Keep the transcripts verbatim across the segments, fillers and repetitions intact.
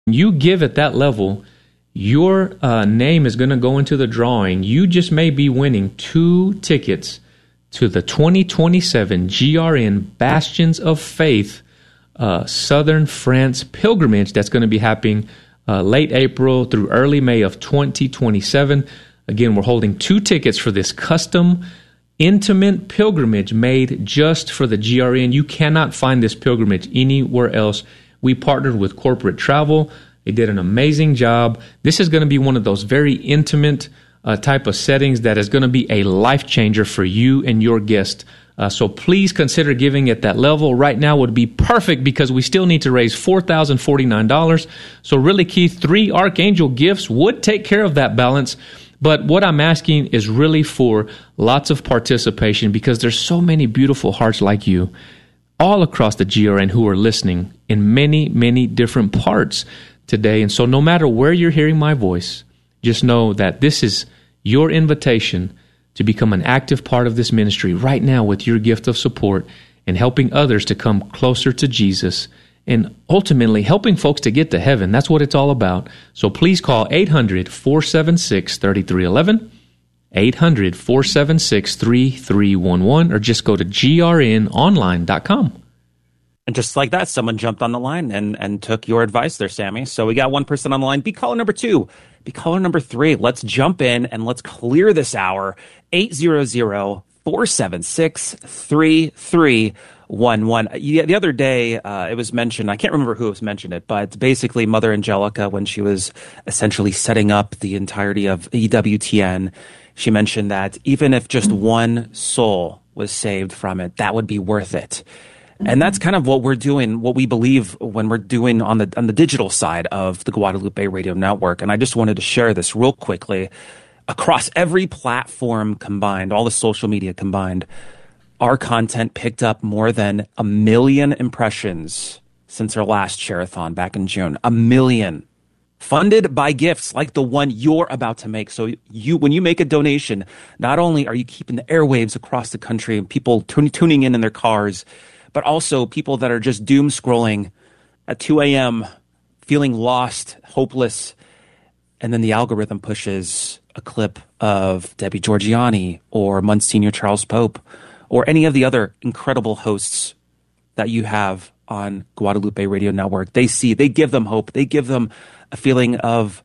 You give at that level, your uh, name is going to go into the drawing. You just may be winning two tickets to the twenty twenty-seven G R N Bastions of Faith uh, Southern France pilgrimage that's going to be happening uh, late April through early May of twenty twenty-seven. Again, we're holding two tickets for this custom, intimate pilgrimage made just for the G R N. You cannot find this pilgrimage anywhere else. We partnered with Corporate Travel. They did an amazing job. This is going to be one of those very intimate uh, type of settings that is going to be a life changer for you and your guest. Uh, so please consider giving at that level. Right now would be perfect because we still need to raise four thousand forty-nine dollars. So really, Keith, three Archangel gifts would take care of that balance. But what I'm asking is really for lots of participation because there's so many beautiful hearts like you all across the G R N who are listening in many, many different parts today. And so no matter where you're hearing my voice, just know that this is your invitation to become an active part of this ministry right now with your gift of support and helping others to come closer to Jesus and ultimately helping folks to get to heaven. That's what it's all about. So please call eight hundred, four seven six, three three one one, eight hundred, four seven six, three three one one, or just go to G R N online dot com. And just like that, someone jumped on the line and, and took your advice there, Sammy. So we got one person on the line. Be caller number two. Be caller number three. Let's jump in and let's clear this hour. eight hundred, four seven six, three three one one. The other day, uh, it was mentioned, I can't remember who was mentioned it, but basically Mother Angelica, when she was essentially setting up the entirety of E W T N, she mentioned that even if just one soul was saved from it, that would be worth it. And that's kind of what we're doing, what we believe when we're doing on the on the digital side of the Guadalupe Radio Network. And I just wanted to share this real quickly. Across every platform combined, all the social media combined, our content picked up more than a million impressions since our last share-a-thon back in June. A million. Funded by gifts like the one you're about to make. So you, when you make a donation, not only are you keeping the airwaves across the country and people tun- tuning in in their cars, but also people that are just doom scrolling at two a.m., feeling lost, hopeless, and then the algorithm pushes a clip of Debbie Georgianni or Monsignor Charles Pope or any of the other incredible hosts that you have on Guadalupe Radio Network. They see, they give them hope. They give them a feeling of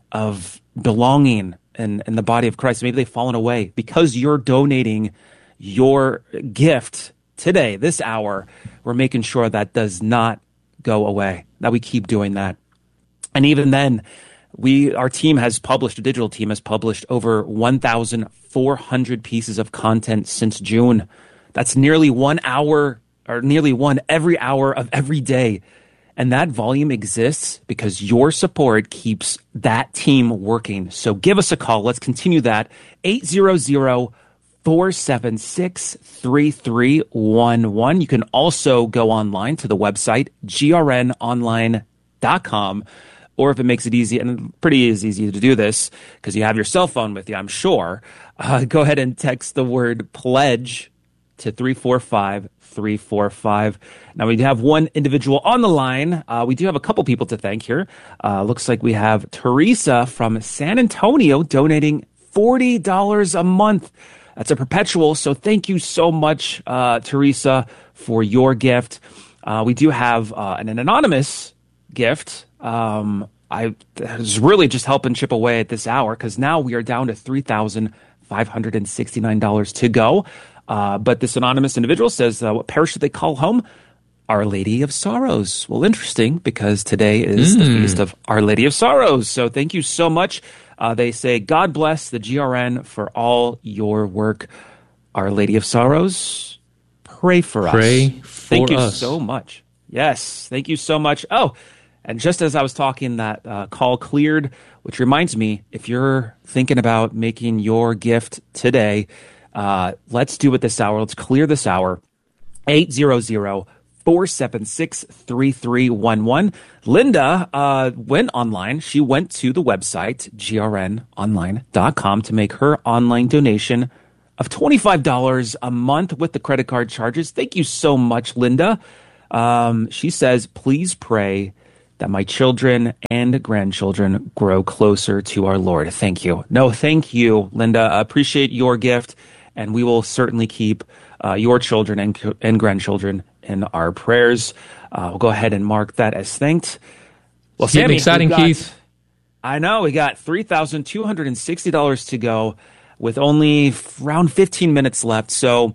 of belonging in, in the body of Christ. Maybe they've fallen away because you're donating your gift today, this hour. We're making sure that does not go away, that we keep doing that. And even then, we our team has published, a digital team has published over one thousand four hundred pieces of content since June. That's nearly one hour, or nearly one every hour of every day. And that volume exists because your support keeps that team working. So give us a call. Let's continue that. eight hundred, four seven six, three three one one. You can also go online to the website, G R N online dot com. Or if it makes it easy, and pretty easy to do this because you have your cell phone with you, I'm sure, uh, go ahead and text the word pledge to three four five three four five. Now, we have one individual on the line. Uh, we do have a couple people to thank here. Uh, looks like we have Teresa from San Antonio donating forty dollars a month. That's a perpetual, so thank you so much, uh, Teresa, for your gift. Uh, we do have uh, an, an anonymous gift. Um, I was really just helping chip away at this hour because now we are down to three thousand five hundred sixty-nine dollars to go. Uh, but this anonymous individual says, uh, what parish should they call home? Our Lady of Sorrows. Well, interesting because today is mm. the feast of Our Lady of Sorrows. So thank you so much. Uh, they say, God bless the G R N for all your work. Our Lady of Sorrows, pray for pray us. Pray for thank you us. so much. Yes, thank you so much. Oh, and just as I was talking, that uh, call cleared, which reminds me, if you're thinking about making your gift today, uh, let's do it this hour. Let's clear this hour. eight hundred, four seven six, three three one one. Linda uh, went online. She went to the website, G R N online dot com, to make her online donation of twenty-five dollars a month with the credit card charges. Thank you so much, Linda. Um, she says, please pray that my children and grandchildren grow closer to our Lord. Thank you. No, thank you, Linda. I appreciate your gift, and we will certainly keep uh, your children and, and grandchildren in our prayers. Uh, we'll go ahead and mark that as thanked. Well, it's getting Sammy, exciting, got, Keith. I know. We got three thousand two hundred sixty dollars to go with only around fifteen minutes left. So,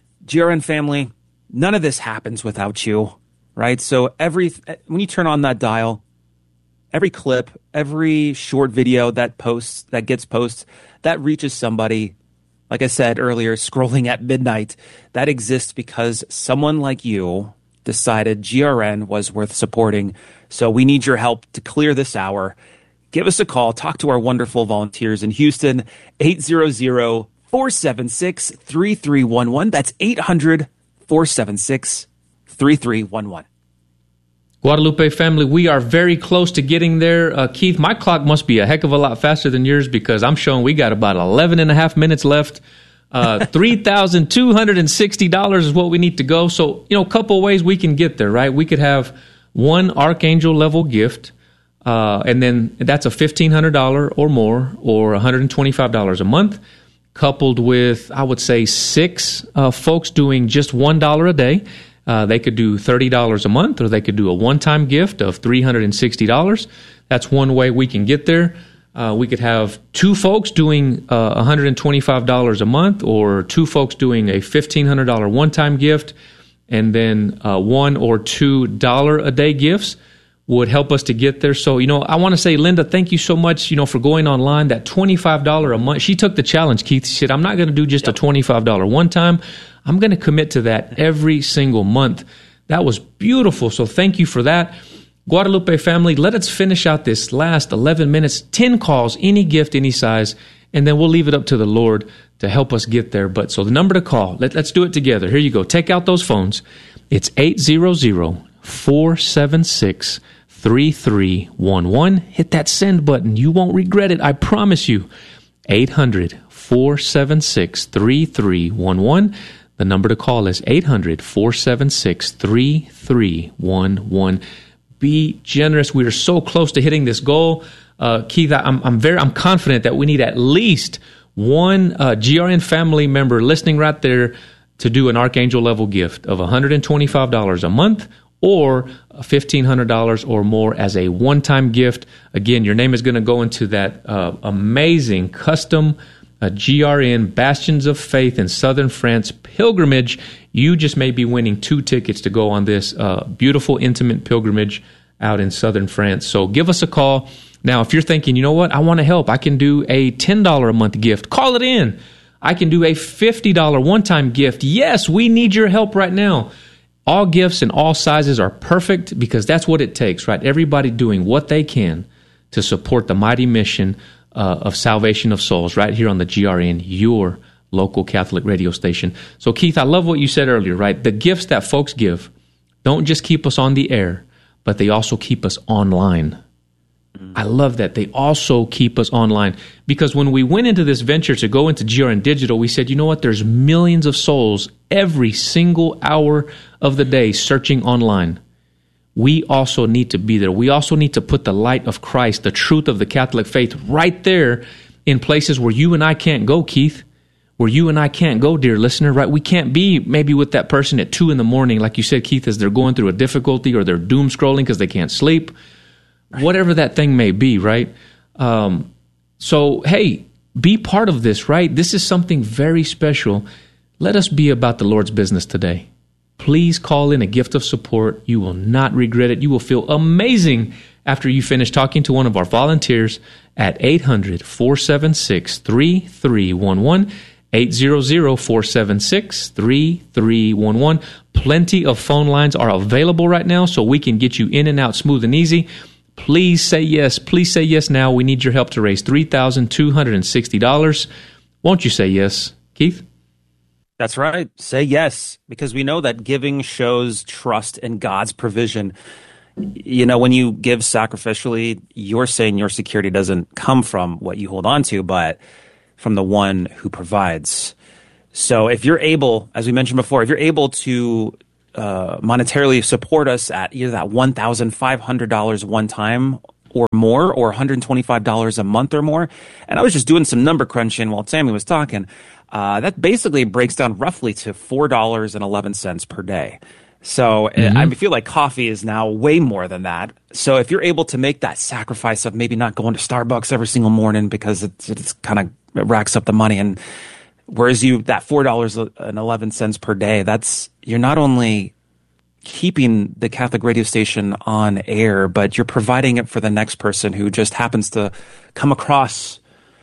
G R N family, none of this happens without you, right? So every when you turn on that dial, every clip, every short video that posts, that gets posted, that reaches somebody, like I said earlier, scrolling at midnight, that exists because someone like you decided G R N was worth supporting. So we need your help to clear this hour. Give us a call. Talk to our wonderful volunteers in Houston, eight hundred, four seven six, three three one one. That's eight hundred, four seven six, three three one one. Guadalupe family, we are very close to getting there. Uh, Keith, my clock must be a heck of a lot faster than yours because I'm showing we got about eleven and a half minutes left. Uh, three thousand two hundred sixty dollars is what we need to go. So, you know, a couple ways we can get there, right? We could have one Archangel level gift. Uh, and then that's a fifteen hundred dollars or more, or one hundred twenty-five dollars a month, coupled with, I would say, six uh, folks doing just one dollar a day. Uh, they could do thirty dollars a month, or they could do a one-time gift of three hundred sixty dollars. That's one way we can get there. Uh, we could have two folks doing uh, one hundred twenty-five dollars a month, or two folks doing a fifteen hundred dollars one-time gift, and then uh, one or two dollar a day gifts would help us to get there. So, you know, I want to say, Linda, thank you so much, you know, for going online. That twenty-five dollars a month, she took the challenge, Keith. She said, I'm not going to do just yep. a twenty-five dollars one time. I'm going to commit to that every single month. That was beautiful. So thank you for that. Guadalupe family, let us finish out this last eleven minutes, ten calls, any gift, any size, and then we'll leave it up to the Lord to help us get there. But so the number to call, let, let's do it together. Here you go. Take out those phones. It's eight hundred, four seven six, three three one one. Hit that send button. You won't regret it. I promise you. eight hundred, four seven six, three three one one. The number to call is eight hundred, four seven six, three three one one. Be generous. We are so close to hitting this goal. Uh, Keith, I'm, I'm very, I'm confident that we need at least one uh, G R N family member listening right there to do an Archangel level gift of one hundred twenty-five dollars a month, or fifteen hundred dollars or more as a one-time gift. Again, your name is going to go into that uh, amazing custom uh, G R N Bastions of Faith in Southern France pilgrimage. You just may be winning two tickets to go on this uh, beautiful, intimate pilgrimage out in Southern France. So give us a call. Now, if you're thinking, you know what, I want to help. I can do a ten dollars a month gift. Call it in. I can do a fifty dollars one-time gift. Yes, we need your help right now. All gifts and all sizes are perfect because that's what it takes, right? Everybody doing what they can to support the mighty mission uh, of salvation of souls right here on the G R N, your local Catholic radio station. So, Keith, I love what you said earlier, right? The gifts that folks give don't just keep us on the air, but they also keep us online. I love that. They also keep us online because when we went into this venture to go into G R N Digital, we said, you know what? There's millions of souls every single hour of the day searching online. We also need to be there. We also need to put the light of Christ, the truth of the Catholic faith, right there in places where you and I can't go, Keith, where you and I can't go, dear listener, right? We can't be maybe with that person at two in the morning, like you said, Keith, as they're going through a difficulty or they're doom scrolling because they can't sleep. Whatever that thing may be, right? Um, so, hey, be part of this, right? This is something very special. Let us be about the Lord's business today. Please call in a gift of support. You will not regret it. You will feel amazing after you finish talking to one of our volunteers at eight hundred, four seven six, three three one one, eight hundred, four seven six, three three one one. Plenty of phone lines are available right now, so we can get you in and out smooth and easy. Please say yes. Please say yes now. We need your help to raise three thousand two hundred sixty dollars. Won't you say yes, Keith? That's right. Say yes, because we know that giving shows trust in God's provision. You know, when you give sacrificially, you're saying your security doesn't come from what you hold on to, but from the one who provides. So if you're able, as we mentioned before, if you're able to uh, monetarily support us at either that one thousand five hundred dollars one time or more, or one hundred twenty-five dollars a month or more. And I was just doing some number crunching while Sammy was talking. Uh, that basically breaks down roughly to four dollars and eleven cents per day. So mm-hmm. I feel like coffee is now way more than that. So if you're able to make that sacrifice of maybe not going to Starbucks every single morning because it's, it's kind of it racks up the money, and whereas you that four dollars and eleven cents per day, that's you're not only keeping the Catholic radio station on air, but you're providing it for the next person who just happens to come across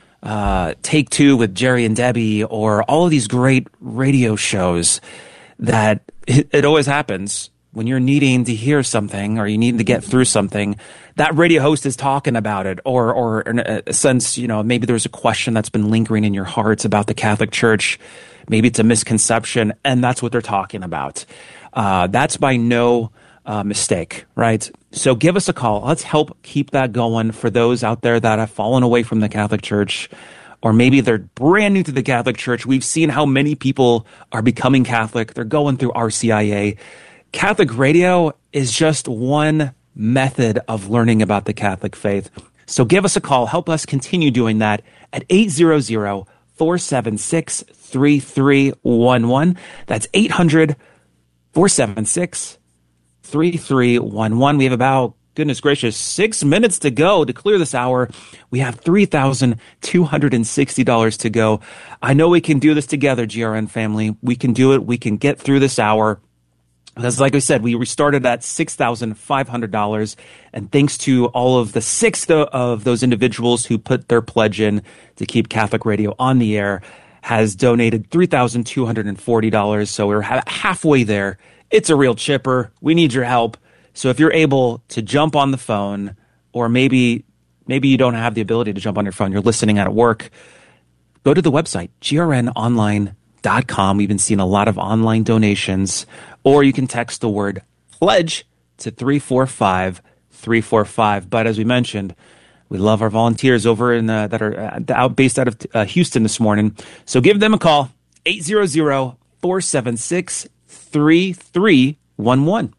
uh, Take Two with Jerry and Debbie, or all of these great radio shows that it, it always happens when you're needing to hear something or you need to get through something. That radio host is talking about it, or, or in a sense, you know, maybe there's a question that's been lingering in your hearts about the Catholic Church. Maybe it's a misconception, and that's what they're talking about. Uh, that's by no uh, mistake, right? So give us a call. Let's help keep that going for those out there that have fallen away from the Catholic Church, or maybe they're brand new to the Catholic Church. We've seen how many people are becoming Catholic. They're going through R C I A. Catholic radio is just one method of learning about the Catholic faith. So give us a call. Help us continue doing that at eight hundred, four seven six, three three one one. That's eight hundred, four seven six, three three one one. We have about, goodness gracious, six minutes to go to clear this hour. We have three thousand two hundred sixty dollars to go. I know we can do this together, G R N family. We can do it. We can get through this hour. Because like I said, we restarted at six thousand five hundred dollars. And thanks to all of the six of those individuals who put their pledge in to keep Catholic Radio on the air, has donated three thousand two hundred forty dollars. So we're ha- halfway there. It's a real chipper. We need your help. So if you're able to jump on the phone, or maybe maybe you don't have the ability to jump on your phone, you're listening at work, go to the website, G R N online dot com. We've been seeing a lot of online donations. Or you can text the word pledge to three four five three four five. But as we mentioned, we love our volunteers over in uh, that are uh, out based out of uh, Houston this morning. So give them a call, eight hundred, four seven six, three three one one.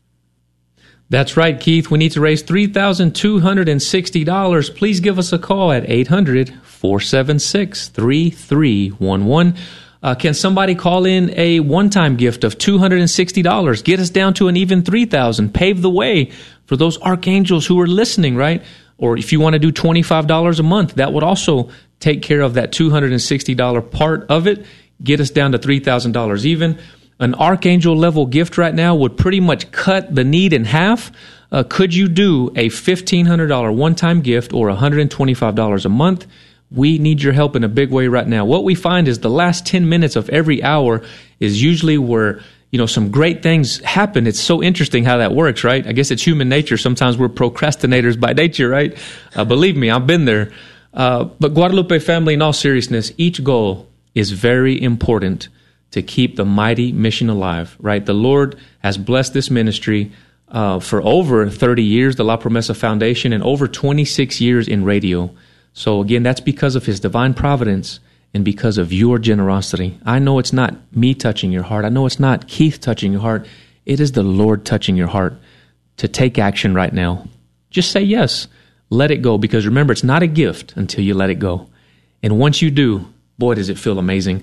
That's right, Keith. We need to raise three thousand two hundred sixty dollars. Please give us a call at eight hundred, four seven six, three three one one. Uh, can somebody call in a one-time gift of two hundred sixty dollars? Get us down to an even three thousand dollars. Pave the way for those archangels who are listening, right? Or if you want to do twenty-five dollars a month, that would also take care of that two hundred sixty dollars part of it. Get us down to three thousand dollars even. An archangel level gift right now would pretty much cut the need in half. Uh, could you do a fifteen hundred dollars one-time gift or one hundred twenty-five dollars a month? We need your help in a big way right now. What we find is the last ten minutes of every hour is usually where, you know, some great things happen. It's so interesting how that works, right? I guess it's human nature. Sometimes we're procrastinators by nature, right? Uh, believe me, I've been there. Uh, but Guadalupe family, in all seriousness, each goal is very important to keep the mighty mission alive, right? The Lord has blessed this ministry uh, for over thirty years, the La Promesa Foundation, and over twenty-six years in radio. So again, that's because of His divine providence and because of your generosity. I know it's not me touching your heart. I know it's not Keith touching your heart. It is the Lord touching your heart to take action right now. Just say yes. Let it go, because remember, it's not a gift until you let it go. And once you do, boy, does it feel amazing.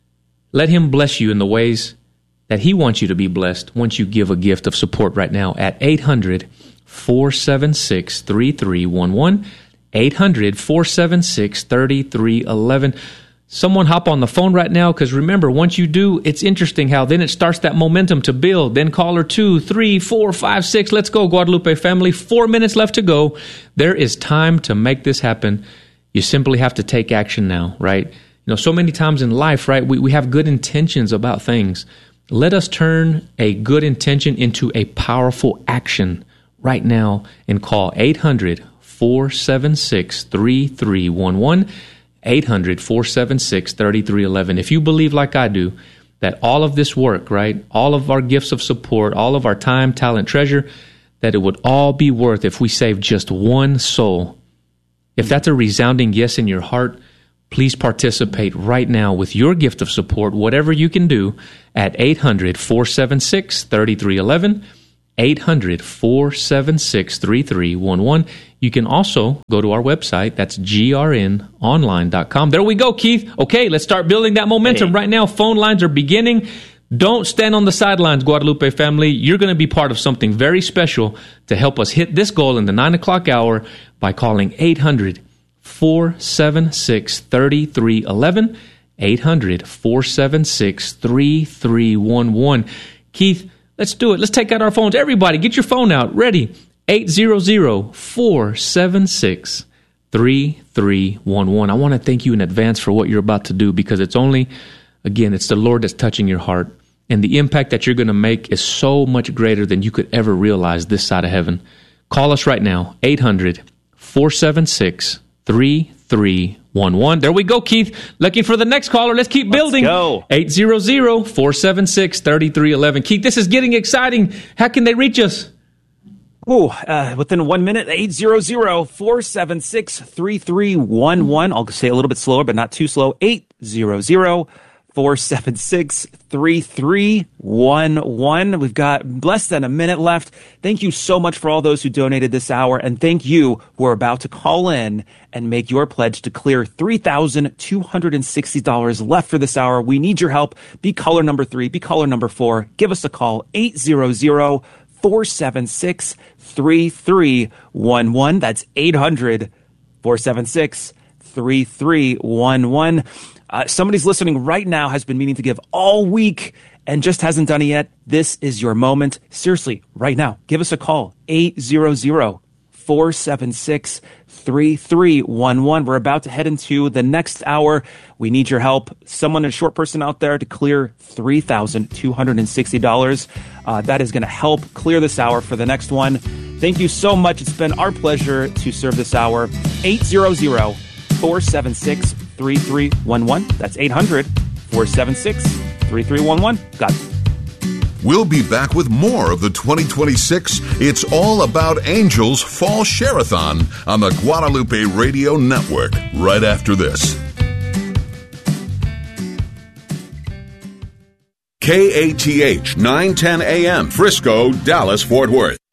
Let Him bless you in the ways that He wants you to be blessed once you give a gift of support right now at eight hundred, four seven six, three three one one. eight hundred, four seven six, three three one one. Someone hop on the phone right now, because remember, once you do, it's interesting how then it starts that momentum to build. Then caller two, three, four, five, six. Let's go, Guadalupe family. Four minutes left to go. There is time to make this happen. You simply have to take action now, right? You know, so many times in life, right, we, we have good intentions about things. Let us turn a good intention into a powerful action right now and call eight hundred, four seven six, three three one one, eight hundred, four seven six, three three one one. If you believe like I do that all of this work, right, all of our gifts of support, all of our time, talent, treasure, that it would all be worth if we saved just one soul. If that's a resounding yes in your heart, Please participate right now with your gift of support, whatever you can do, at eight hundred, four seven six, three three one one, eight hundred, four seven six, three three one one. You can also go to our website. That's G R N online dot com. There we go, Keith. Okay, let's start building that momentum Hey. right now. Phone lines are beginning. Don't stand on the sidelines, Guadalupe family. You're going to be part of something very special to help us hit this goal in the nine o'clock hour by calling eight hundred, four seven six, three three one one, eight hundred, four seven six, three three one one. Keith, let's do it. Let's take out our phones. Everybody, get your phone out. Ready? eight hundred, four seven six, three three one one. I want to thank you in advance for what you're about to do, because it's only, again, it's the Lord that's touching your heart. And the impact that you're going to make is so much greater than you could ever realize this side of heaven. Call us right now, eight hundred, four seven six, three three one one. There we go, Keith. Looking for the next caller. Let's keep building. Let's go. eight hundred, four seven six, three three one one. Keith, this is getting exciting. How can they reach us? Ooh, uh, within one minute, eight hundred, four seven six, three three one one. I'll say it a little bit slower, but not too slow. eight hundred, four seven six, three three one one. We've got less than a minute left. Thank you so much for all those who donated this hour, and thank you who are about to call in and make your pledge to clear three thousand two hundred sixty dollars left for this hour. We need your help. Be caller number three. Be caller number four. Give us a call, eight hundred, four seven six, three three one one. That's eight hundred, four seven six, three three one one. Uh, somebody's listening right now, has been meaning to give all week and just hasn't done it yet. This is your moment. Seriously, right now, give us a call, eight hundred, four seven six, three three one one. We're about to head into the next hour. We need your help. Someone, a short person out there, to clear three thousand two hundred sixty dollars. Uh, that is going to help clear this hour for the next one. Thank you so much. It's been our pleasure to serve this hour. eight hundred, four seven six, three three one one. That's eight hundred, four seven six, three three one one. Got it. We'll be back with more of the twenty twenty-six It's All About Angels Fall Share-a-thon on the Guadalupe Radio Network right after this. K A T H nine ten A M, Frisco, Dallas, Fort Worth.